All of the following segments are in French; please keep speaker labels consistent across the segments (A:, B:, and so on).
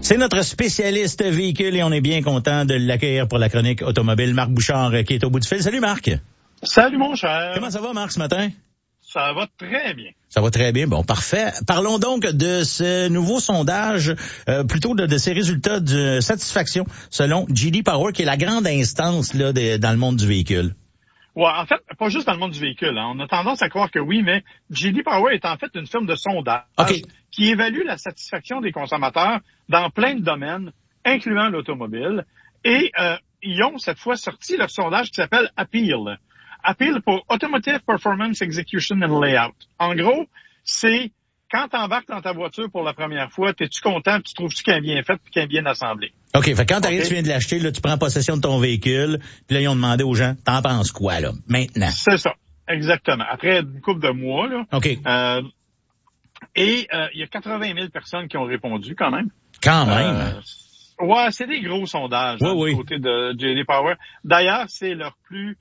A: C'est notre spécialiste véhicule et on est bien content de l'accueillir pour la chronique automobile. Marc Bouchard qui est au bout du fil. Salut Marc.
B: Salut mon cher.
A: Comment ça va Marc ce matin?
B: Ça va très bien.
A: Ça va très bien. Bon, parfait. Parlons donc de ce nouveau sondage, plutôt de ces résultats de satisfaction selon J.D. Power, qui est la grande instance là dans le monde du véhicule.
B: Ouais, en fait, pas juste dans le monde du véhicule. Hein. On a tendance à croire que oui, mais J.D. Power est en fait une firme de sondage qui évalue la satisfaction des consommateurs dans plein de domaines, incluant l'automobile. Et ils ont cette fois sorti leur sondage qui s'appelle Appeal. Appeal pour Automotive Performance Execution and Layout. En gros, c'est quand tu embarques dans ta voiture pour la première fois, t'es-tu content, tu trouves-tu qu'elle est bien faite et qu'elle est bien assemblée?
A: OK, fait quand tu viens de l'acheter, là, tu prends possession de ton véhicule, puis là, ils ont demandé aux gens, t'en penses quoi, là, maintenant?
B: C'est ça, exactement. Après une couple de mois, là.
A: OK.
B: Il y a 80 000 personnes qui ont répondu, quand même.
A: Quand même?
B: Ouais, c'est des gros sondages du côté de J.D. Power. D'ailleurs, c'est leur plus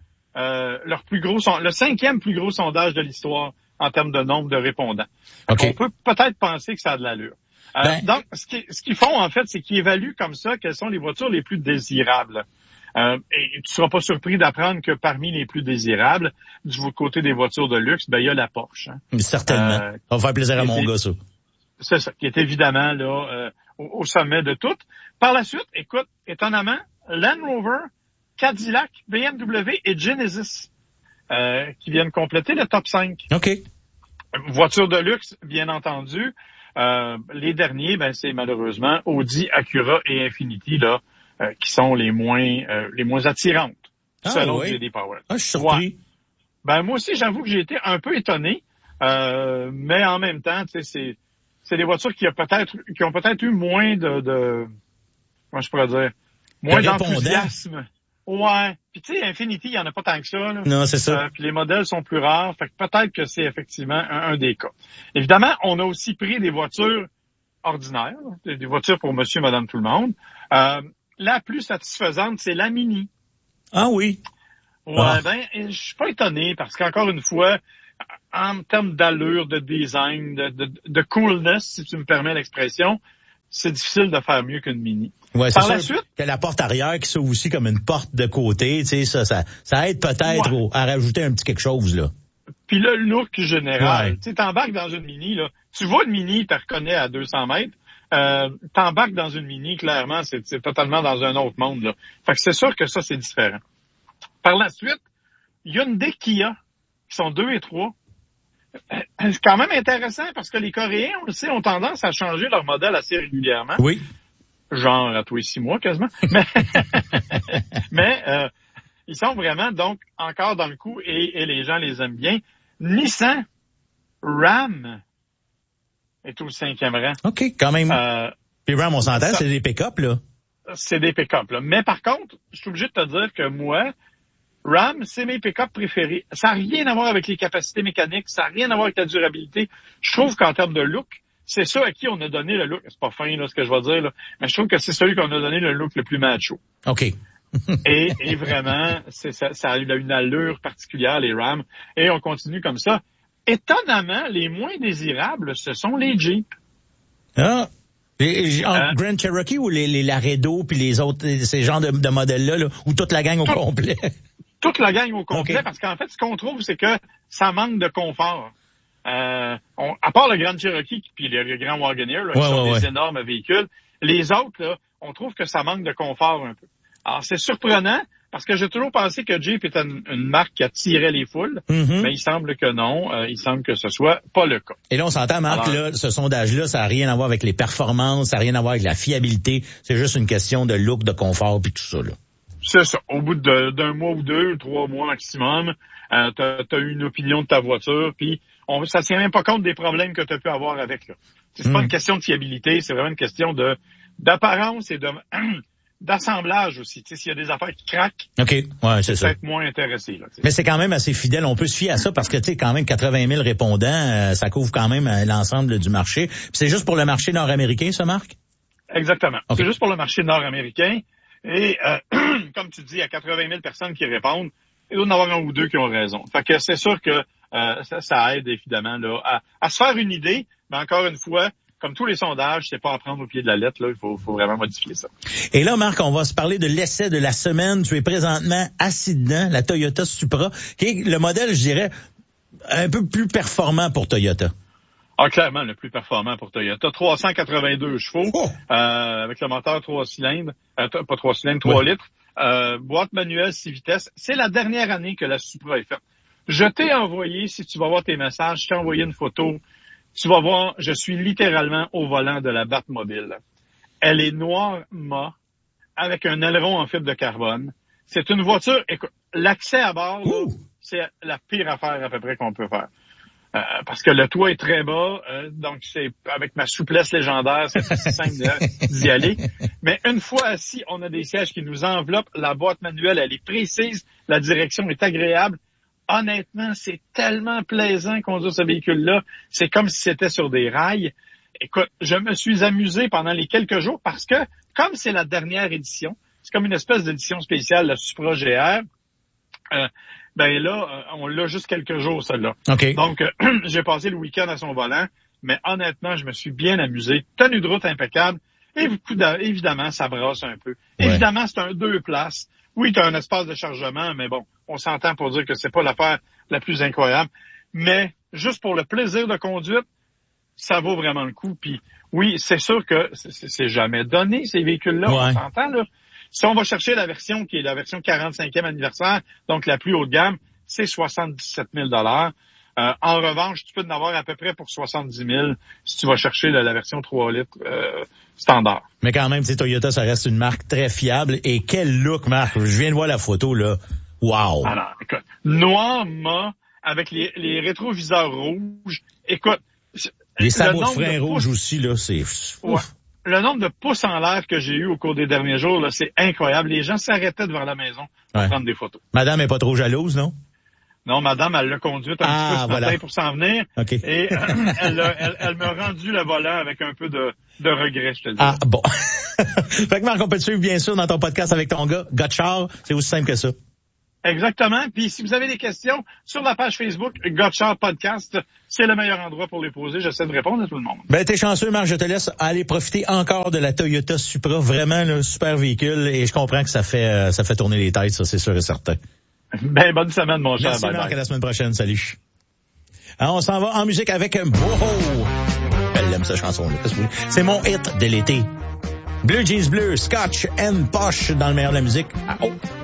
B: gros le 5e plus gros sondage de l'histoire en termes de nombre de répondants. Okay. On peut peut-être penser que ça a de l'allure. Donc, ce qu'ils font, en fait, c'est qu'ils évaluent comme ça quelles sont les voitures les plus désirables. Et tu seras pas surpris d'apprendre que parmi les plus désirables, du côté des voitures de luxe, il y a la Porsche. Hein.
A: Certainement. Ça va faire plaisir à mon gars, ça.
B: C'est ça, qui est évidemment là au sommet de tout. Par la suite, écoute, étonnamment, Land Rover, Cadillac, BMW et Genesis qui viennent compléter le top 5.
A: OK.
B: Voitures de luxe, bien entendu. Les derniers, c'est malheureusement Audi, Acura et Infiniti là qui sont les moins attirantes selon J.D. Power.
A: Ah, je suis surpris.
B: Ouais. Moi aussi, j'avoue que j'ai été un peu étonné, mais en même temps, tu sais, c'est des voitures qui ont peut-être eu moins de comment je pourrais dire, moins d'enthousiasme. Ouais. Puis tu sais, Infiniti, il y en a pas tant que ça. Là.
A: Non, c'est ça.
B: Puis les modèles sont plus rares. Fait que peut-être que c'est effectivement un des cas. Évidemment, on a aussi pris des voitures ordinaires, des voitures pour monsieur, madame, tout le monde. La plus satisfaisante, c'est la Mini.
A: Ah oui?
B: Ouais, je suis pas étonné parce qu'encore une fois, en termes d'allure, de design, de coolness, si tu me permets l'expression, c'est difficile de faire mieux qu'une Mini.
A: Ouais, par la suite, que la porte arrière qui s'ouvre aussi comme une porte de côté, tu sais, ça aide peut-être à rajouter un petit quelque chose, là.
B: Puis le look général, tu sais, t'embarques dans une Mini, là, tu vois une Mini, tu reconnais à 200 mètres, t'embarques dans une Mini, clairement, c'est totalement dans un autre monde, là. Fait que c'est sûr que ça, c'est différent. Par la suite, Hyundai, Kia, qui sont 2 et 3. C'est quand même intéressant parce que les Coréens, on le sait, ont tendance à changer leur modèle assez régulièrement.
A: Oui.
B: Genre à tous les 6 mois quasiment. Mais ils sont vraiment donc encore dans le coup et les gens les aiment bien. Nissan Ram est au 5e rang.
A: OK, quand même. Puis Ram, on s'entend, c'est des pick-up, là.
B: C'est des pick-up, là. Mais par contre, je suis obligé de te dire que moi, Ram, c'est mes pick-up préférés. Ça n'a rien à voir avec les capacités mécaniques, ça n'a rien à voir avec la durabilité. Je trouve qu'en termes de look, c'est ça à qui on a donné le look. C'est pas fin, là, ce que je vais dire, là. Mais je trouve que c'est celui qu'on a donné le look le plus macho.
A: OK.
B: et vraiment, ça a une allure particulière, les Ram. Et on continue comme ça. Étonnamment, les moins désirables, ce sont les Jeep.
A: Ah! Grand Cherokee ou les Laredo puis les autres, ces genres de modèles-là, là, ou toute la gang au complet? Toute
B: la gang au complet, parce qu'en fait, ce qu'on trouve, c'est que ça manque de confort. À part le Grand Cherokee puis le Grand Wagoneer, là, qui sont des énormes véhicules, les autres, là, on trouve que ça manque de confort un peu. Alors, c'est surprenant, parce que j'ai toujours pensé que Jeep était une marque qui attirait les foules, mais il semble que non. Il semble que ce soit pas le cas.
A: Et là, on s'entend, Marc, là, ce sondage-là, ça n'a rien à voir avec les performances, ça n'a rien à voir avec la fiabilité. C'est juste une question de look, de confort, puis tout ça, là.
B: C'est ça. Au bout d'un mois ou 2, 3 mois maximum, t'as eu une opinion de ta voiture, puis ça tient même pas compte des problèmes que tu as pu avoir avec, là. C'est pas une question de fiabilité, c'est vraiment une question d'apparence et d'assemblage aussi. Tu sais, s'il y a des affaires qui craquent,
A: c'est ça.
B: Peut-être moins intéressé, là.
A: Mais c'est quand même assez fidèle. On peut se fier à ça parce que, tu sais, quand même 80 000 répondants, ça couvre quand même l'ensemble du marché. Puis c'est juste pour le marché nord-américain, ça, Marc?
B: Exactement. Okay. C'est juste pour le marché nord-américain. Et comme tu dis, il y a 80 000 personnes qui répondent. Il doit y en avoir un ou deux qui ont raison. Fait que c'est sûr que ça aide évidemment là à se faire une idée. Mais encore une fois, comme tous les sondages, c'est pas à prendre au pied de la lettre, là. Il faut vraiment modifier ça.
A: Et là, Marc, on va se parler de l'essai de la semaine. Tu es présentement assis dedans, la Toyota Supra, qui est le modèle, je dirais, un peu plus performant pour Toyota.
B: Ah, clairement, le plus performant pour Toyota. 382 chevaux, avec le moteur 3 cylindres, pas 3 cylindres, 3 litres, boîte manuelle 6 vitesses. C'est la dernière année que la Supra est faite. Je t'ai envoyé, si tu vas voir tes messages, je t'ai envoyé une photo. Tu vas voir, je suis littéralement au volant de la Batmobile. Elle est noire mat, avec un aileron en fibre de carbone. C'est une voiture, écoute, l'accès à bord, là, c'est la pire affaire à peu près qu'on peut faire. Parce que le toit est très bas, donc c'est avec ma souplesse légendaire, c'est assez simple d'y aller. Mais une fois assis, on a des sièges qui nous enveloppent, la boîte manuelle, elle est précise, la direction est agréable. Honnêtement, c'est tellement plaisant conduire ce véhicule-là, c'est comme si c'était sur des rails. Écoute, je me suis amusé pendant les quelques jours parce que, comme c'est la dernière édition, c'est comme une espèce d'édition spéciale, la Supra GR, ben là, on l'a juste quelques jours, celle-là.
A: Okay.
B: Donc, j'ai passé le week-end à son volant, mais honnêtement, je me suis bien amusé. Tenue de route impeccable. Et évidemment, ça brasse un peu. Ouais. Évidemment, c'est un 2 places. Oui, tu as un espace de chargement, mais bon, on s'entend pour dire que c'est pas l'affaire la plus incroyable. Mais juste pour le plaisir de conduite, ça vaut vraiment le coup. Puis oui, c'est sûr que c'est jamais donné, ces véhicules-là, on s'entend, là. Si on va chercher la version qui est la version 45e anniversaire, donc la plus haut de gamme, c'est 77 000 $. En revanche, tu peux en avoir à peu près pour 70 000 si tu vas chercher la version 3 litres standard.
A: Mais quand même, Toyota, ça reste une marque très fiable. Et quel look, Marc! Je viens de voir la photo, là. Wow!
B: Alors, écoute, noir mat avec les rétroviseurs rouges. Écoute,
A: les sabots de frein rouges aussi, là, c'est...
B: Ouais. Le nombre de pouces en l'air que j'ai eu au cours des derniers jours, là, c'est incroyable. Les gens s'arrêtaient devant la maison pour prendre des photos.
A: Madame est pas trop jalouse, non?
B: Non, madame, elle l'a conduite un petit peu ce matin pour s'en venir.
A: Okay.
B: Et elle m'a rendu le volant avec un peu de regret, je te le dis.
A: Ah, bon. Fait que Marc, on peut te suivre bien sûr dans ton podcast avec ton gars, Gotchard. C'est aussi simple que ça.
B: Exactement. Puis si vous avez des questions, sur la page Facebook Gotchard Podcast, c'est le meilleur endroit pour les poser. J'essaie de répondre à tout le monde.
A: Ben, t'es chanceux, Marc. Je te laisse aller profiter encore de la Toyota Supra. Vraiment, un super véhicule. Et je comprends que ça fait tourner les têtes, ça, c'est sûr et certain.
B: Ben, bonne semaine, mon cher.
A: Merci, Marc. À la semaine prochaine. Salut. Alors, on s'en va en musique avec Boho. Elle aime cette chanson-là. C'est mon hit de l'été. Blue Jeans Bleu, Scotch and Posh dans le meilleur de la musique. Ah, oh.